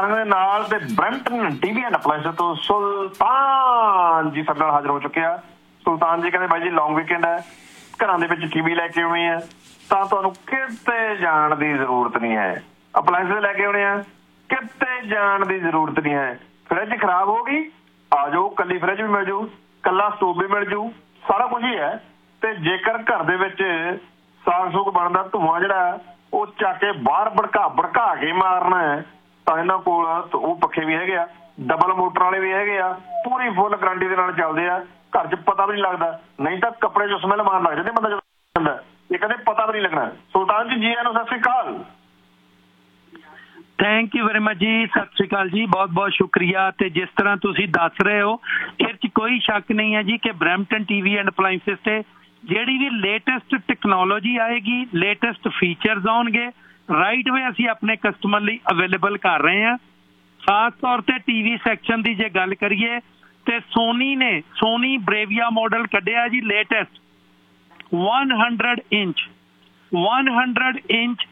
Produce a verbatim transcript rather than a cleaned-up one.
ਜਾਣਨ ਦੇ ਨਾਲ ਤੇ ਬਰੈਂਪਟਨ ਟੀਵੀ ਐਂਡ ਅਪਲਾਈਐਂਸ ਤੋਂ ਸੁਲਤਾਨ ਜੀ ਸਾਡੇ ਨਾਲ ਹਾਜ਼ਰ ਹੋ ਚੁੱਕੇ ਆ। ਸੁਲਤਾਨ ਜੀ ਕਹਿੰਦੇ ਬਾਈ ਜੀ ਲੌਂਗ ਵੀਕਐਂਡ ਹੈ, ਘਰਾਂ ਦੇ ਵਿੱਚ ਟੀਵੀ ਲੈ ਕੇ ਆਉਣੇ ਆ ਤਾਂ ਤੁਹਾਨੂੰ ਕਿਤੇ ਜਾਣ ਦੀ ਜ਼ਰੂਰਤ ਨਹੀਂ ਹੈ। ਅਪਲਾਈਐਂਸ ਲੈ ਕੇ ਆਉਣੇ ਆ, ਕਿਤੇ ਜਾਣ ਦੀ ਜ਼ਰੂਰਤ ਨਹੀਂ ਹੈ। ਫਰਿੱਜ ਖਰਾਬ ਹੋ ਗਈ, ਆ ਜਾਓ, ਕੱਲੀ ਫਰਿੱਜ ਵੀ ਮਿਲ ਜਾਊ, ਕੱਲਾ ਸਟੋਵ ਵੀ ਮਿਲ ਜਾਊ, ਸਾਰਾ ਕੁਝ ਹੀ ਹੈ। ਤੇ ਜੇਕਰ ਘਰ ਦੇ ਵਿੱਚ ਸਾਗ ਸੁਗ ਬਣਦਾ ਧੂੰਆਂ ਜਿਹੜਾ ਉਹ ਚੱਕ ਕੇ ਬਾਹਰ ਭੜਕਾ ਭੜਕਾ ਕੇ ਮਾਰਨਾ ਹੈ ਤਾਂ ਇਹਨਾਂ ਕੋਲ ਉਹ ਪੱਖੇ ਵੀ ਹੈਗੇ ਆ, ਡਬਲ ਮੋਟਰ ਵਾਲੇ ਵੀ ਹੈਗੇ ਆ, ਪੂਰੀ ਫੁੱਲ ਗਰੰਟੀ ਦੇ ਨਾਲ ਚੱਲਦੇ ਆ। ਘਰ 'ਚ ਪਤਾ ਵੀ ਨਹੀਂ ਲੱਗਦਾ, ਨਹੀਂ ਤਾਂ ਕੱਪੜੇ 'ਚ ਸਮੈਲ ਮਾਰਨ ਲੱਗ ਜਾਂਦੇ ਬੰਦਾ ਜਦੋਂ ਜਾਂਦਾ, ਇਹ ਕਹਿੰਦੇ ਪਤਾ ਵੀ ਨਹੀਂ ਲੱਗਣਾ। ਸੁਲਤਾਨ ਜੀ ਜੀ ਆਇਆਂ ਨੂੰ ਸਤਿ ਸ਼੍ਰੀ ਅਕਾਲ। ਥੈਂਕ ਯੂ ਵੈਰੀ ਮਚ ਜੀ, ਸਤਿ ਸ਼੍ਰੀ ਅਕਾਲ ਜੀ, ਬਹੁਤ ਬਹੁਤ ਸ਼ੁਕਰੀਆ। ਤੇ ਜਿਸ ਤਰ੍ਹਾਂ ਤੁਸੀਂ ਦੱਸ ਰਹੇ ਹੋ ਇਹ 'ਚ ਕੋਈ ਸ਼ੱਕ ਨਹੀਂ ਹੈ ਜੀ ਕਿ ਬਰੈਂਪਟਨ ਟੀਵੀ ਐਂਡ ਅਪਲਾਈਐਂਸਿਸ ਤੇ ਜਿਹੜੀ ਵੀ ਲੇਟੈਸਟ ਟੈਕਨੋਲੋਜੀ ਆਏਗੀ, ਲੇਟੈਸਟ ਫੀਚਰਸ ਆਉਣਗੇ, ਰਾਈਟ ਵੇ ਅਸੀਂ ਆਪਣੇ ਕਸਟਮਰ ਲਈ ਅਵੇਲੇਬਲ ਕਰ ਰਹੇ ਹਾਂ। ਖਾਸ ਤੌਰ ਤੇ ਟੀਵੀ ਸੈਕਸ਼ਨ ਦੀ ਜੇ ਗੱਲ ਕਰੀਏ ਤੇ ਸੋਨੀ ਨੇ ਸੋਨੀ ਬਰੇਵੀਆ ਮਾਡਲ ਕੱਢਿਆ ਜੀ latest one hundred inch one hundred inch